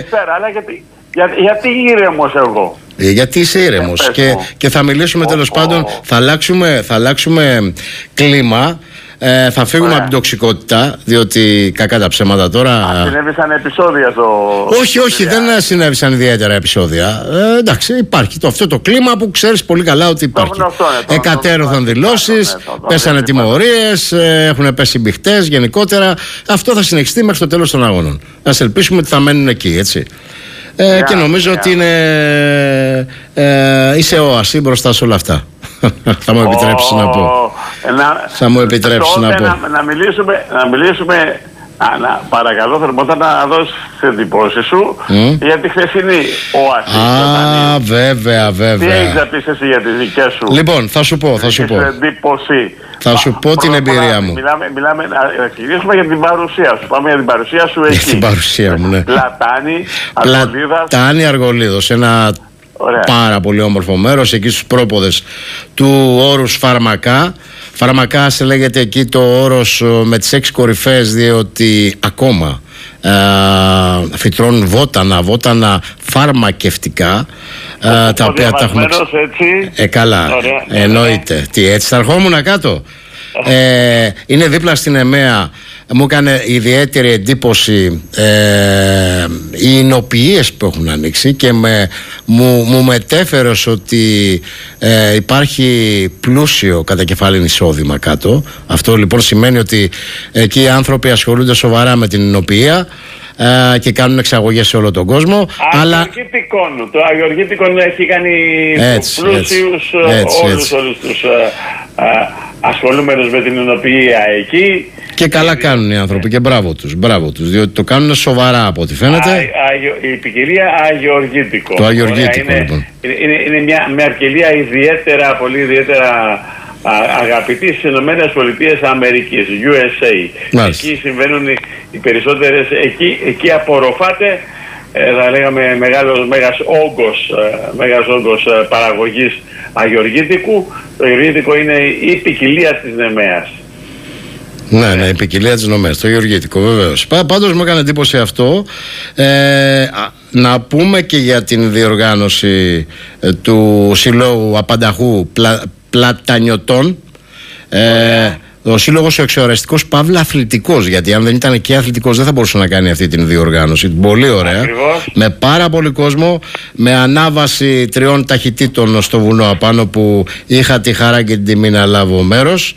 Καλησπέρα, αλλά γιατί ήρεμος εγώ? Γιατί είσαι ήρεμος και θα μιλήσουμε τέλος πάντων, θα αλλάξουμε κλίμα. Θα φύγουμε από την τοξικότητα, διότι κακά τα ψέματα τώρα. Συνέβησαν επεισόδια στο. Όχι, δεν συνέβησαν ιδιαίτερα επεισόδια. Εντάξει, υπάρχει αυτό το κλίμα που ξέρεις πολύ καλά ότι υπάρχει. Εκατέρωθαν δηλώσεις, πέσανε τιμωρίες, έχουν πέσει μπιχτές γενικότερα. Αυτό θα συνεχιστεί μέχρι το τέλος των αγώνων. Ας ελπίσουμε ότι θα μένουν εκεί, έτσι. Και νομίζω ότι είσαι όαση μπροστά σε όλα αυτά. Θα μου επιτρέψεις να πω. Θα μου επιτρέψεις να πω. Να μιλήσουμε. Παρακαλώ, θερμότατα να δώσεις τις εντυπώσεις σου για τη χθεσινή όαση. Βέβαια. Τι έχεις να πεις εσύ για τις δικές σου? Λοιπόν, θα σου πω. Θα σου πω την εμπειρία μου. Μιλάμε, να ξεκινήσουμε για την παρουσία σου. Πάμε για την παρουσία σου εκεί. Για την παρουσία μου, ναι. Πλατάνη, Αργολίδος. Ένα πάρα πολύ όμορφο μέρος, εκεί στους πρόποδες του όρους Φαρμακά. Φαρμακά σε λέγεται εκεί το όρος με τις 6 κορυφές, διότι ακόμα φυτρώνουν βότανα φαρμακευτικά, τα οποία τα έχουμε καλά, εννοείται. Τι, έτσι θα ερχόμουν κάτω. Είναι δίπλα στην ΕΜΕΑ. Μου έκανε ιδιαίτερη εντύπωση οι εινοποιίες που έχουν ανοίξει και μου μετέφερε ότι υπάρχει πλούσιο κατακεφάλιν εισόδημα κάτω. Αυτό λοιπόν σημαίνει ότι εκεί οι άνθρωποι ασχολούνται σοβαρά με την εινοποιία και κάνουν εξαγωγές σε όλο τον κόσμο. Το Αγιοργήτικο έχει κάνει πλούσιους όλους τους ασχολούμενους με την εινοποιία εκεί. Και καλά κάνουν οι άνθρωποι και μπράβο τους, διότι το κάνουν σοβαρά από ό,τι φαίνεται. Η ποικιλία Αγιοργήτικο. Το Αγιοργήτικο λοιπόν. Είναι μια ποικιλία πολύ ιδιαίτερα αγαπητή στις Ηνωμένες Πολιτείες Αμερικής, USA. Εκεί συμβαίνουν οι περισσότερες, εκεί απορροφάται, θα λέγαμε, μέγας όγκος παραγωγής αγιοργήτικου. Το αγιοργήτικο είναι η ποικιλία της Νεμαίας. Ναι, η ποικιλία της Νομέας, το γεωργητικό βεβαίως. Πάντως μου έκανε εντύπωση αυτό. Να πούμε και για την διοργάνωση του Συλλόγου Απανταχού Πλατανιωτών. Ο σύλλογος ο εξορεστικός παύλα αθλητικός, γιατί αν δεν ήταν και αθλητικός δεν θα μπορούσε να κάνει αυτή την διοργάνωση. Πολύ ωραία. Ακριβώς. Με πάρα πολύ κόσμο, με ανάβαση 3 ταχυτήτων στο βουνό απάνω, που είχα τη χαρά και την τιμή να λάβω μέρος.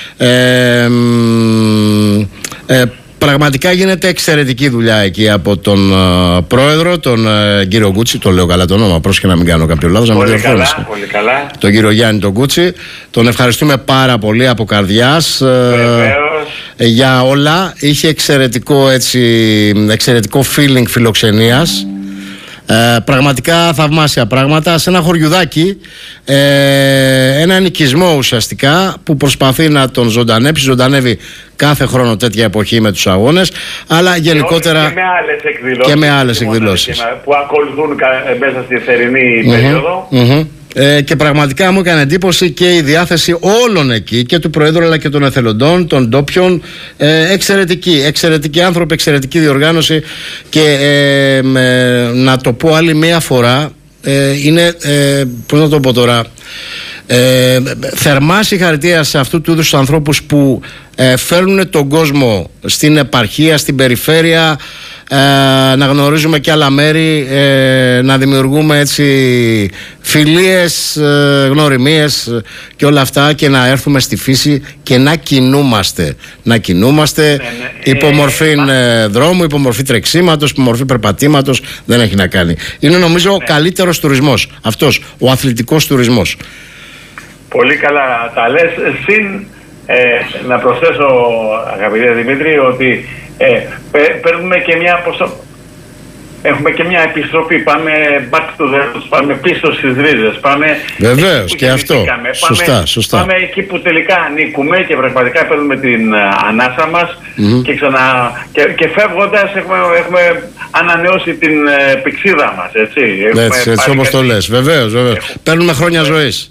Πραγματικά γίνεται εξαιρετική δουλειά εκεί από τον πρόεδρο, τον κύριο Γκούτσι. Το λέω καλά το όνομα, πρόσεχε να μην κάνω κάποιο λάθος. Πολύ καλά. Τον κύριο Γιάννη τον Γκούτσι. Τον ευχαριστούμε πάρα πολύ από καρδιάς για όλα. Είχε εξαιρετικό feeling φιλοξενίας. Πραγματικά θαυμάσια πράγματα σε ένα χωριουδάκι, ένα νοικισμό ουσιαστικά που προσπαθεί να τον ζωντανέψει. Ζωντανεύει κάθε χρόνο τέτοια εποχή με τους αγώνες, αλλά γενικότερα και με άλλες εκδηλώσεις που ακολουθούν μέσα στη θερινή περίοδο. Και πραγματικά μου έκανε εντύπωση και η διάθεση όλων εκεί, και του Προέδρου αλλά και των εθελοντών, των ντόπιων. Εξαιρετικοί άνθρωποι, εξαιρετική διοργάνωση. Και να το πω άλλη μία φορά, είναι, πώς να το πω τώρα, θερμά συγχαρητήρια σε αυτού του είδους τους ανθρώπους που φέρνουν τον κόσμο στην επαρχία, στην περιφέρεια, να γνωρίζουμε και άλλα μέρη, να δημιουργούμε έτσι φιλίες, γνωριμίες και όλα αυτά, και να έρθουμε στη φύση και να κινούμαστε υπό μορφή δρόμου, υπό μορφή τρεξίματος, υπό μορφή περπατήματος. Δεν έχει να κάνει. Είναι νομίζω ο καλύτερος τουρισμός αυτός, ο αθλητικός τουρισμός. Πολύ καλά τα λες. Να προσθέσω, αγαπητέ Δημήτρη, ότι παίρνουμε και έχουμε και μια επιστροφή. Πάμε back to the roots, πάμε πίσω στις ρίζες. Βεβαίως, και αυτό. Σωστά. Πάμε εκεί που τελικά ανήκουμε και πραγματικά παίρνουμε την ανάσα μας και φεύγοντας έχουμε ανανεώσει την πηξίδα μας. Έτσι όπως το λες. Βεβαίως. Παίρνουμε χρόνια ζωής.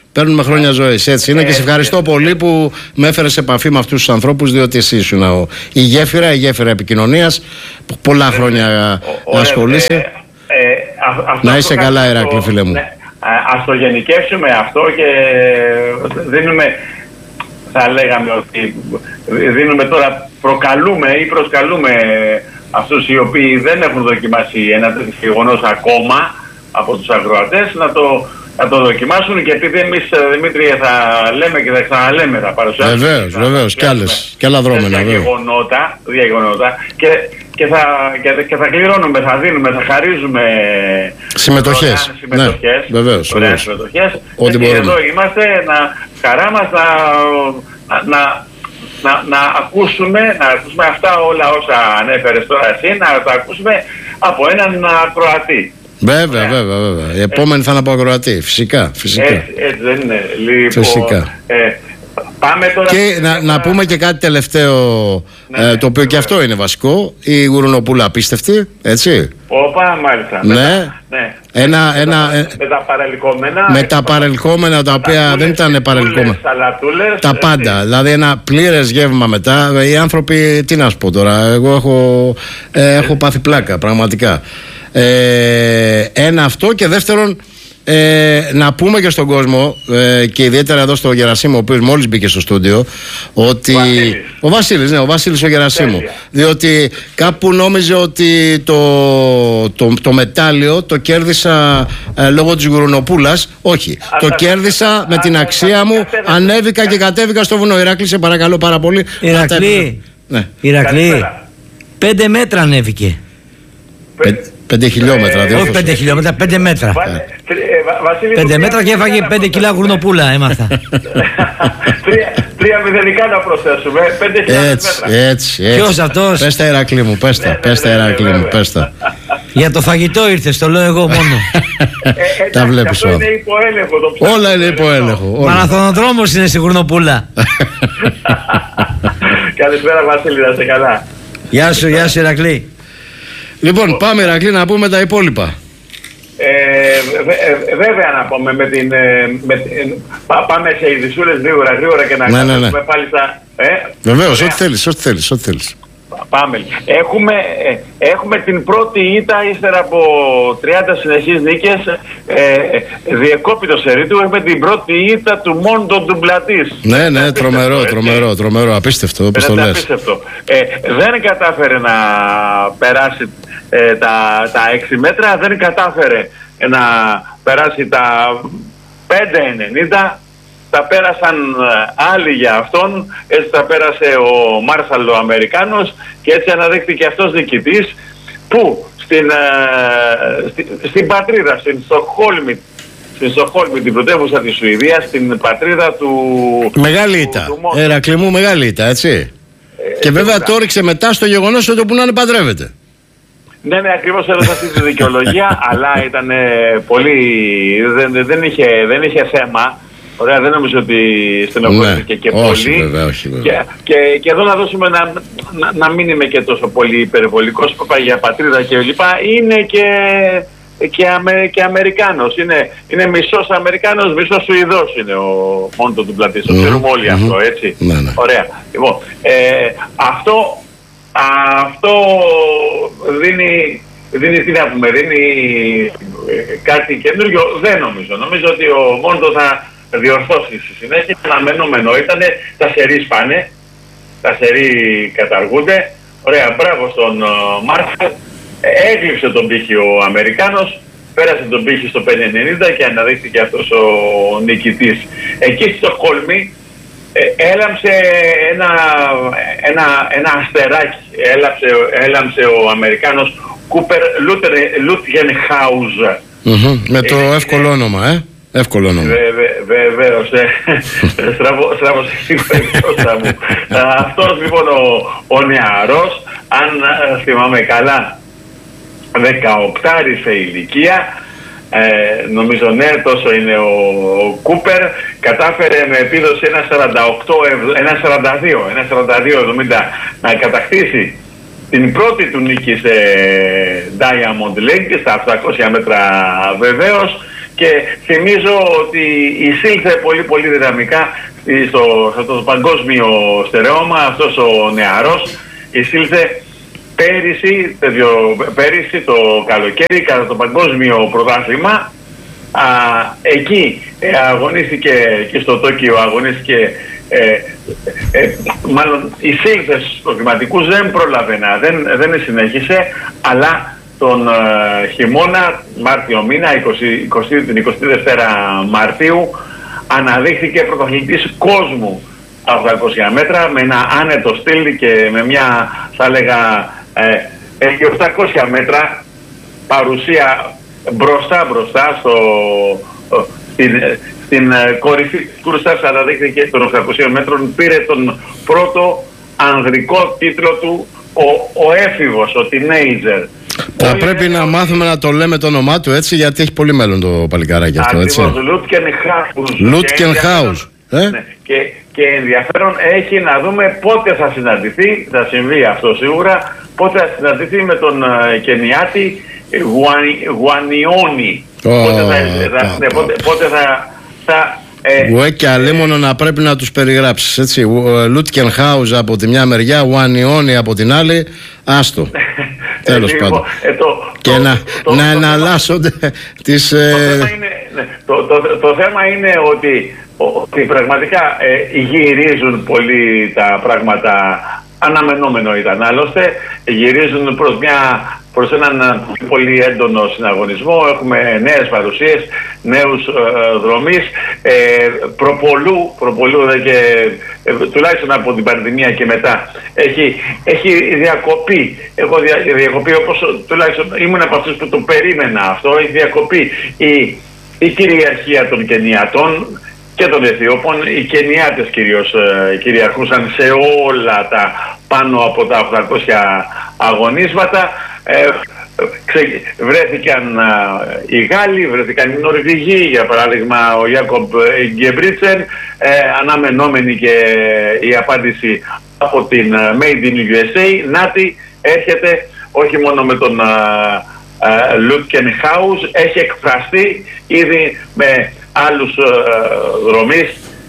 παίρνουμε χρόνια ζωής. Έτσι είναι και σε ευχαριστώ πολύ που με έφερες σε επαφή με αυτούς τους ανθρώπους, διότι εσύ ήσουν η γέφυρα επικοινωνίας. Πολλά χρόνια να ασχολείσαι. Να είσαι καλά, Ηράκλη, φίλε μου. Ας το γενικεύσουμε αυτό και δίνουμε, θα λέγαμε ότι δίνουμε τώρα, προκαλούμε ή προσκαλούμε αυτούς οι οποίοι δεν έχουν δοκιμάσει ένα τέτοιο γεγονός ακόμα από τους ακροατές να το δοκιμάσουν, και επειδή εμείς, Δημήτρη, θα λέμε και θα ξαναλέμε, θα παρουσιάσουμε βεβαίως και άλλα δρόμενα γεγονότα και θα κληρώνουμε, θα δίνουμε, θα χαρίζουμε συμμετοχές. Ναι, βεβαίως. Ό,τι μπορούμε. Εδώ είμαστε, χαρά μας να ακούσουμε αυτά όλα όσα ανέφερες τώρα εσύ, να τα ακούσουμε από έναν ακροατή. Βέβαια. Η επόμενη θα είναι από ακροατή. Φυσικά. Έτσι δεν είναι. Λοιπόν, φυσικά. Πάμε τώρα. Και να πούμε και κάτι τελευταίο, το οποίο και αυτό είναι βασικό. Η Γουρουνοπούλα απίστευτη, έτσι. Όπα, μάλιστα. Ναι. Με τα παρελκόμενα. Με τα παρελκόμενα, τα οποία δεν ήταν παρελκόμενα. Τα πάντα. Δηλαδή ένα πλήρες γεύμα μετά. Οι άνθρωποι, τι να σου πω τώρα. Εγώ έχω πάθει πλάκα, πραγματικά. Ένα αυτό, και δεύτερον, να πούμε και στον κόσμο, και ιδιαίτερα εδώ στο Γερασίμο, ο οποίος μόλις μπήκε στο στούντιο, ότι ο Βασίλης ο Γερασίμου, διότι κάπου νόμιζε ότι το μετάλλιο το κέρδισα λόγω της Γουρουνοπούλας. Όχι, το κέρδισα με την αξία μου. Ανέβηκα και κατέβηκα στο βουνό. Ηράκλη, σε παρακαλώ πάρα πολύ. Ηρακλή, 5 μέτρα ανέβηκε. 5 χιλιόμετρα. Όχι 5 χιλιόμετρα, 5 μέτρα. 5 μέτρα και έφαγε 5 κιλά γουρνοπούλα, έμαθα. 3 μηδενικά να προσθέσουμε. 5.000 μέτρα. Έτσι. Ποιος αυτός? Πες τα, Ηρακλή μου, πες τα. Για το φαγητό ήρθες, το λέω εγώ μόνο. Τα βλέπεις όλα. Όλα είναι υποέλεγχο. Μαραθωνοδρόμος είναι στη Γουρνοπούλα. Καλησπέρα, Βασίλη, να είσαι καλά. Γεια σου Ηρακλή. Λοιπόν, πάμε, Ηρακλή, να πούμε τα υπόλοιπα. Βέβαια, να πούμε πάμε σε ειδισούλες γρήγορα και να κάνουμε πάλι στα... Βεβαίως, ό,τι θέλεις. Πάμε. Έχουμε την πρώτη ήττα ύστερα από 30 συνεχείς νίκες. Διεκόπη το σερί του. Έχουμε την πρώτη ήττα του Μόντο Ντουμπλατής. Ναι, τρομερό, απίστευτο, όπως το λες. Δεν κατάφερε να περάσει τα 6 μέτρα, δεν κατάφερε να περάσει τα 5,90. Τα πέρασαν άλλοι για αυτόν, έτσι τα πέρασε ο Μάρσαλ ο Αμερικάνος, και έτσι αναδείχθηκε αυτός νικητής, που στην πατρίδα, στην Στοκχόλμη, την πρωτεύουσα της Σουηδίας, στην πατρίδα του... Μεγάλη ήττα, Ηρακλή μου, μεγάλη ήττα, έτσι. Και βέβαια το έριξε μετά στο γεγονός ότι όπου να είναι παντρεύεται. Ναι, ακριβώς έδωσε αυτή τη δικαιολογία, αλλά ήταν πολύ... δεν είχε θέμα. Ωραία, δεν νομίζω ότι στενοχωρήθηκε και πολύ. Βέβαια. Και εδώ να δώσουμε να μην είμαι και τόσο πολύ υπερβολικός, που πάει για πατρίδα και λοιπά. Είναι και Αμερικάνος. Είναι μισός Αμερικάνος, μισός Σουηδός είναι ο Μόντο Ντουμπλατής. Το ξέρουμε όλοι αυτό, έτσι. Ναι. Ωραία. Λοιπόν, αυτό δίνει τι να πούμε, δίνει κάτι καινούργιο. Δεν νομίζω. Νομίζω ότι ο Μόντο θα διορθώσει στη συνέχεια. Αναμενόμενο ήταν, τα σερί σπάνε, τα σερί καταργούνται. Ωραία, μπράβο στον Μάρσαλ. Έγλειψε τον πύχη ο Αμερικάνος, πέρασε τον πύχη στο 5,90 και αναδείχθηκε αυτός ο νικητής. Εκεί στη Στοκχόλμη έλαμψε ένα αστεράκι. Έλαμψε ο Αμερικάνος Κούπερ Λούτγενχάουζ. Με το εύκολο όνομα, Εύκολο όνομα. Βεβαίως. Στραβώς μου. Αυτός λοιπόν ο νεαρός, αν θυμάμαι καλά, 18 σε ηλικία, νομίζω ναι, τόσο είναι ο Κούπερ, κατάφερε με επίδοση 1.42-70 να κατακτήσει την πρώτη του νίκη σε Diamond League στα 800 μέτρα βεβαίως, Και θυμίζω ότι εισήλθε πολύ πολύ δυναμικά στο παγκόσμιο στερεώμα αυτός ο νεαρός. Εισήλθε πέρυσι το καλοκαίρι κατά το παγκόσμιο πρωτάθλημα. Εκεί αγωνίστηκε και στο Τόκιο, αγωνίστηκε μάλλον εισήλθε στους προκριματικούς, δεν πρόλαβε δεν συνέχισε, αλλά τον χειμώνα, Μάρτιο μήνα, 22 Μαρτίου, αναδείχθηκε πρωταθλητής κόσμου από τα 800 μέτρα με ένα άνετο στυλ και με μια, θα έλεγα, 800 μέτρα παρουσία μπροστά στην κορυφή της κούρσας. Αναδείχθηκε των 800 μέτρων, πήρε τον πρώτο ανδρικό τίτλο του ο έφηβος, ο teenager. Θα πρέπει να μάθουμε να το λέμε το όνομά του έτσι, γιατί έχει πολύ μέλλον το παλικάράκι αυτό. Ακριβώς, Lutkenhaus. Ναι. Και ενδιαφέρον έχει να δούμε πότε θα συναντηθεί, θα συμβεί αυτό σίγουρα, πότε θα συναντηθεί με τον Κενιάτη Γουανιόνι. Πότε θα και αλίμονο να πρέπει να τους περιγράψεις, έτσι. Lutkenhaus από τη μια μεριά, Γουανιόνι από την άλλη. Άστο. Τέλος πάντων. Και να εναλλάσσονται τις... Το θέμα είναι ότι πραγματικά γυρίζουν πολύ τα πράγματα. Αναμενόμενο ήταν άλλωστε. Γυρίζουν προς έναν πολύ έντονο συναγωνισμό. Έχουμε νέες παρουσίες, νέους δρομείς. Προπολού και τουλάχιστον από την πανδημία και μετά έχει διακοπεί. Έχω διακοπεί, όπως τουλάχιστον ήμουν από αυτούς που το περίμενα αυτό. Έχει διακοπεί η κυριαρχία των Κενιατών και των Αιθιώπων. Οι Κενιάτες κυρίως κυριαρχούσαν σε όλα τα πάνω από τα 800 αγωνίσματα. Βρέθηκαν οι Γάλλοι, βρέθηκαν οι Νορβηγοί, για παράδειγμα ο Ιάκομπ Γκεμπρίτσεν, αναμενόμενη και η απάντηση από την Made in USA. Νάτι έρχεται όχι μόνο με τον Lutkenhaus, έχει εκφραστεί ήδη με άλλους δρομείς,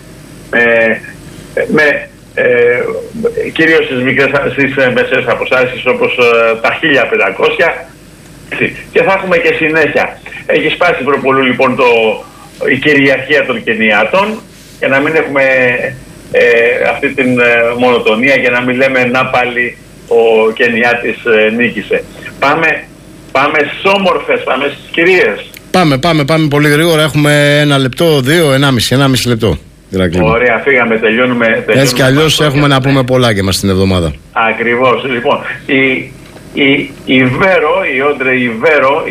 κυρίως στις μεσαίες αποστάσεις όπως τα 1500, και θα έχουμε και συνέχεια. Έχει σπάσει προπολού λοιπόν η κυριαρχία των Κενιάτων, για να μην έχουμε αυτή την μονοτονία, για να μην λέμε να πάλι ο Κενιάτης νίκησε. Πάμε στις όμορφες, πάμε στις κυρίες. Πάμε πολύ γρήγορα. Έχουμε 1 λεπτό, 1,5 λεπτό. Ωραία, φύγαμε, τελειώνουμε. Έτσι κι αλλιώς έχουμε να πούμε πολλά και μας την εβδομάδα. Ακριβώς. Λοιπόν, η Όντρε Ιβέρο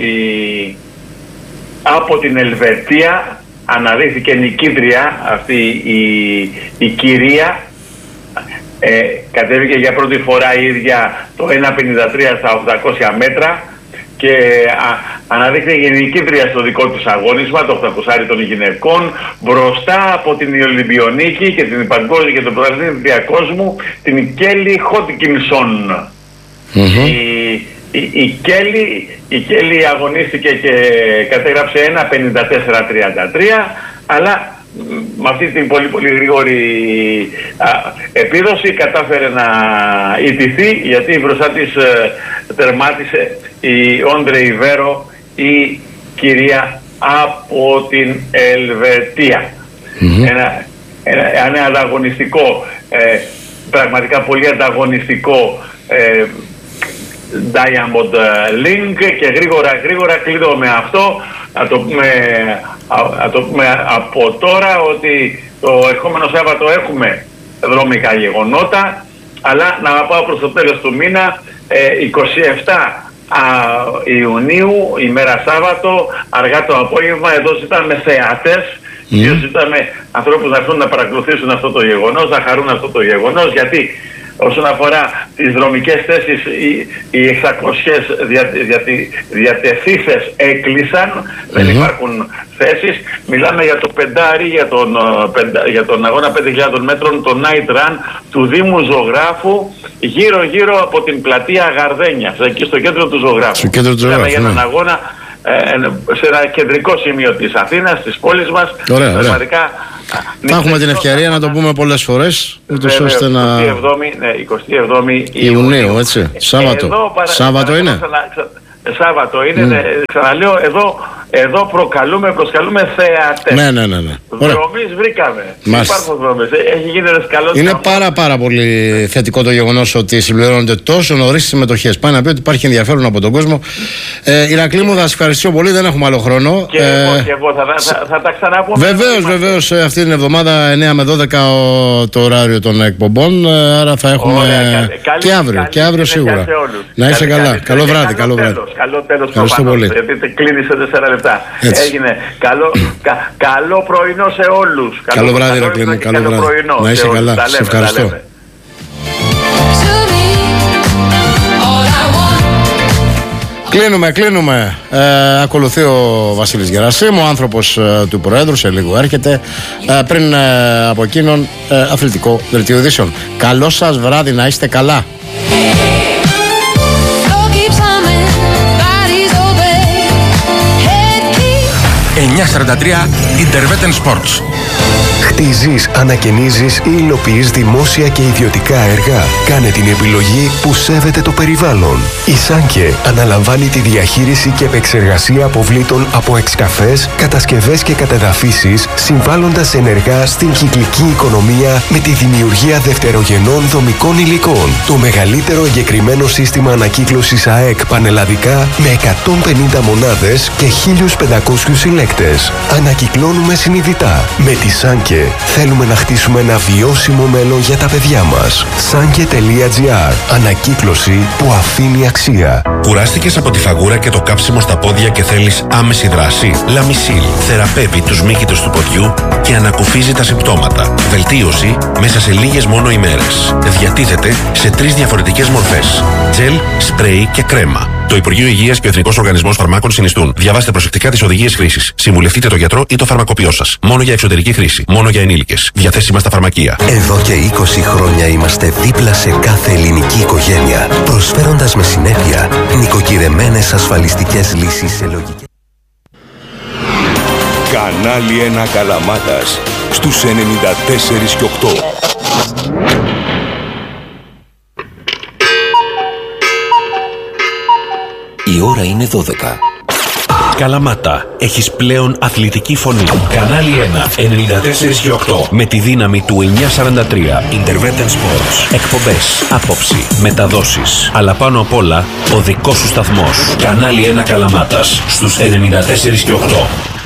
από την Ελβετία αναδείχθηκε νικήτρια αυτή η κυρία. Κατέβηκε για πρώτη φορά η ίδια το 1,53 στα 800 μέτρα και αναδείχθηκε νικήτρια στο δικό της αγώνισμα, το 800 των γυναικών, μπροστά από την Ολυμπιονίκη και την παγκόσμια και τον πρωταθλητή κόσμου, την Κέλι Χότκινσον. Η Κέλι αγωνίστηκε και κατέγραψε 1,54-33, αλλά με αυτή την πολύ πολύ γρήγορη επίδοση κατάφερε να ιτηθεί, γιατί μπροστά της τερμάτισε η Όντρε Ιβέρο, η κυρία από την Ελβετία. Ένα ανταγωνιστικό, πραγματικά πολύ ανταγωνιστικό Diamond Link, και γρήγορα κλείνω με αυτό. Να το πούμε από τώρα ότι το ερχόμενο Σάββατο έχουμε δρομικά γεγονότα, αλλά να πάω προς το τέλος του μήνα, 27 Ιουνίου, ημέρα Σάββατο, αργά το απόγευμα, εδώ ζητάμε θεατές, ζητάμε ανθρώπους να έρθουν να παρακολουθήσουν αυτό το γεγονός, να χαρούν αυτό το γεγονός, γιατί όσον αφορά τις δρομικές θέσεις, οι 600 διατεθήσεις έκλεισαν, δεν υπάρχουν θέσεις. Μιλάμε για το πεντάρι, για τον αγώνα 5.000 μέτρων, το Night Run του Δήμου Ζωγράφου, γύρω από την πλατεία Γαρδένιας, εκεί στο κέντρο του Ζωγράφου. Μιλάμε για έναν αγώνα σε ένα κεντρικό σημείο της Αθήνας, της πόλης μας. Ωραία. Πραγματικά, θα έχουμε την ευκαιρία να το πούμε πολλές φορές, ούτως ώστε να... 27η Ιουνίου, έτσι. Σάββατο είναι. Σάββατο είναι, ξαναλέω, εδώ προσκαλούμε θεατές. Ναι. Δρομείς βρήκαμε. Υπάρχουν δρομείς. Έχει γίνει ένας καλός. Είναι πάρα πολύ θετικό το γεγονός ότι συμπληρώνονται τόσο νωρίς συμμετοχές. Πάει να πει ότι υπάρχει ενδιαφέρον από τον κόσμο. Ηρακλή μου, θα σας ευχαριστώ πολύ. Δεν έχουμε άλλο χρόνο. Και εγώ θα τα ξαναπούμε. Βεβαίως. Αυτή την εβδομάδα 9 με 12 το ωράριο των εκπομπών. Άρα θα έχουμε και αύριο σίγουρα. Να είσαι καλά. Καλό βράδυ. Καλό τέλος. Ευχαριστώ πολύ. Γιατί κλείνει σε 4 λεπτά. Έγινε. Καλό πρωινό σε όλους. Καλό βράδυ, Ηρακλή μου. Καλό βράδυ. Να είσαι καλά. Σε ευχαριστώ. Κλείνουμε. Ακολουθεί ο Βασίλης Γερασίμου, άνθρωπος του Προέδρου, σε λίγο έρχεται. Πριν από εκείνον, αθλητικό δελτίο ειδήσεων. Καλό σας βράδυ, να είστε καλά. 943 Interveten Sports. Χτίζεις, ανακαινίζεις ή υλοποιείς δημόσια και ιδιωτικά έργα. Κάνε την επιλογή που σέβεται το περιβάλλον. Η Σάνκε αναλαμβάνει τη διαχείριση και επεξεργασία αποβλήτων από εξκαφές, κατασκευές και κατεδαφίσεις, συμβάλλοντας ενεργά στην κυκλική οικονομία με τη δημιουργία δευτερογενών δομικών υλικών. Το μεγαλύτερο εγκεκριμένο σύστημα ανακύκλωσης ΑΕΚ πανελλαδικά με 150 μονάδες και 1.500 συλλέκτες. Ανακυκλώνουμε συνειδητά. Με τη Σάνκε θέλουμε να χτίσουμε ένα βιώσιμο μέλλον για τα παιδιά μας. Sanke.gr. Ανακύκλωση που αφήνει αξία. Κουράστηκες από τη φαγούρα και το κάψιμο στα πόδια και θέλεις άμεση δράση? Λαμισίλ θεραπεύει τους μύκητους του ποδιού και ανακουφίζει τα συμπτώματα. Βελτίωση μέσα σε λίγες μόνο ημέρες. Διατίθεται σε 3 διαφορετικές μορφές: τζελ, σπρέι και κρέμα. Το Υπουργείο Υγείας και ο Εθνικός Οργανισμός Φαρμάκων συνιστούν. Διαβάστε προσεκτικά τις οδηγίες χρήσης. Συμβουλευτείτε τον γιατρό ή το φαρμακοποιό σας. Μόνο για εξωτερική χρήση. Μόνο για ενήλικες. Διαθέσιμα στα φαρμακεία. Εδώ και 20 χρόνια είμαστε δίπλα σε κάθε ελληνική οικογένεια, προσφέροντας με συνέπεια νοικοκυρεμένες ασφαλιστικές λύσεις σε λογικές. Κανάλι 1 Καλαμάτας στους 94 και 8. Η ώρα είναι 12. Καλαμάτα, έχεις πλέον αθλητική φωνή. Κανάλι 1, 94 και 8. Με τη δύναμη του 943. Interveten Sports. Εκπομπές, άποψη, μεταδόσεις. Αλλά πάνω απ' όλα, ο δικός σου σταθμός. Κανάλι 1 Καλαμάτας στους 94 και 8.